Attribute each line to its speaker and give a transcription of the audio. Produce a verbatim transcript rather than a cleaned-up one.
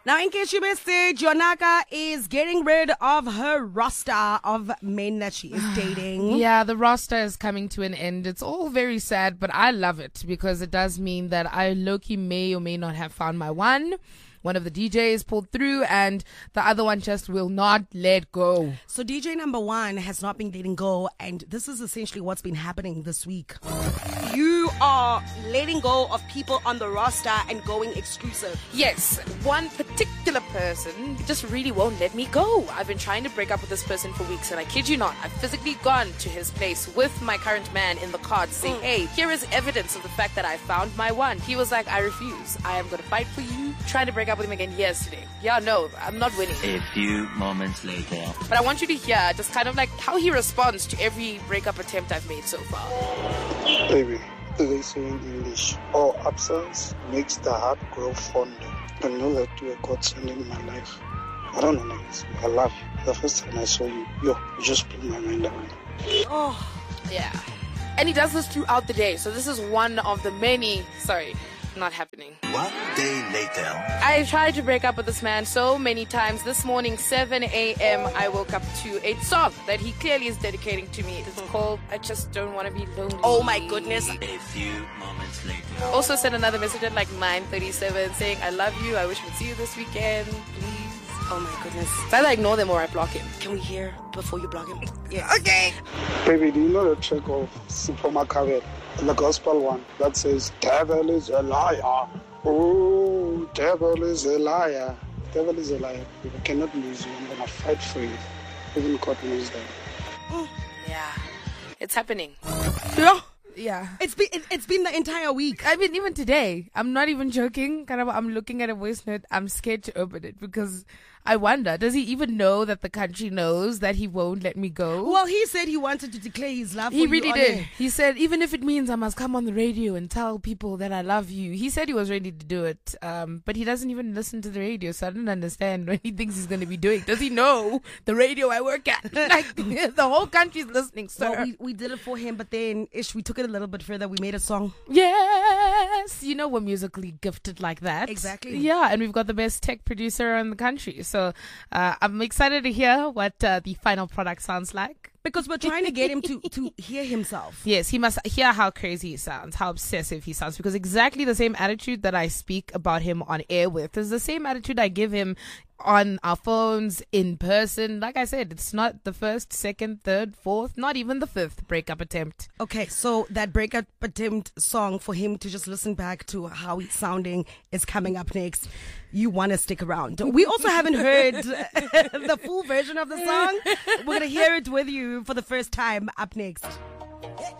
Speaker 1: Now, in case you missed it, Jonaka is getting rid of her roster of men that she is dating.
Speaker 2: Yeah, the roster is coming to an end. It's all very sad, but I love it because it does mean that I low-key may or may not have found my one. One of the D Js pulled through and the other one just will not let go.
Speaker 1: So D J number one has not been letting go, and this is essentially what's been happening this week. You are letting go of people on the roster and going exclusive.
Speaker 3: Yes, one particular person just really won't let me go. I've been trying to break up with this person for weeks, and I kid you not, I've physically gone to his place with my current man in the car to say, mm. hey, here is evidence of the fact that I found my one. He was like, I refuse. I am going to fight for you. Trying to break up with him again yesterday. Yeah, no, I'm not winning.
Speaker 4: A few moments later.
Speaker 3: But I want you to hear just kind of like how he responds to every breakup attempt I've made so far.
Speaker 5: Baby, they say in English, all absence makes the heart grow fonder. I know that you are godsend in my life. I don't know, guys. I love you. The first time I saw you, yo, you just blew my mind away.
Speaker 3: Oh, yeah. And he does this throughout the day. So this is one of the many, sorry, not happening.
Speaker 4: One day later.
Speaker 3: I tried to break up with this man so many times. This morning, seven a.m., I woke up to a song that he clearly is dedicating to me. It's called I Just Don't Want to Be Lonely.
Speaker 1: Oh my goodness.
Speaker 4: A few moments later.
Speaker 3: Also sent another message at like nine thirty-seven saying, I love you. I wish we'd see you this weekend. Please.
Speaker 1: Oh my goodness.
Speaker 3: So either ignore them or I block him.
Speaker 1: Can we hear before you block him?
Speaker 3: Yeah. Okay.
Speaker 5: Baby, do you know the track of Sipho Macabre? The gospel one that says, devil is a liar. Oh, devil is a liar. Devil is a liar. You cannot lose you. I'm going to fight for you. Even God knows that.
Speaker 3: Yeah. It's happening.
Speaker 1: Yeah.
Speaker 2: Yeah.
Speaker 1: It's been it, it's been the entire week.
Speaker 2: I mean, even today, I'm not even joking. Kind of, I'm looking at a voice note. I'm scared to open it because I wonder, does he even know that the country knows that he won't let me go?
Speaker 1: Well, he said he wanted to declare his love for
Speaker 2: He
Speaker 1: you.
Speaker 2: really
Speaker 1: on
Speaker 2: did.
Speaker 1: air.
Speaker 2: He said, even if it means I must come on the radio and tell people that I love you. He said he was ready to do it, um, but he doesn't even listen to the radio, so I don't understand what he thinks he's going to be doing. Does he know the radio I work at? Like, the whole country's listening, sir.
Speaker 1: Well, we, we did it for him, but then, ish, we took it a little bit further. We made a song.
Speaker 2: Yes. You know, we're musically gifted like that.
Speaker 1: Exactly.
Speaker 2: Yeah, and we've got the best tech producer in the country. So uh, I'm excited to hear what uh, the final product sounds like.
Speaker 1: Because we're trying to get him to, to hear himself.
Speaker 2: Yes, he must hear how crazy he sounds, how obsessive he sounds, because exactly the same attitude that I speak about him on air with is the same attitude I give him on our phones, in person. Like I said, it's not the first, second, third, fourth, not even the fifth breakup attempt.
Speaker 1: Okay, so that breakup attempt song for him to just listen back to how he's sounding is coming up next. You want to stick around. We also haven't heard the full version of the song. We're going to hear it with you for the first time up next.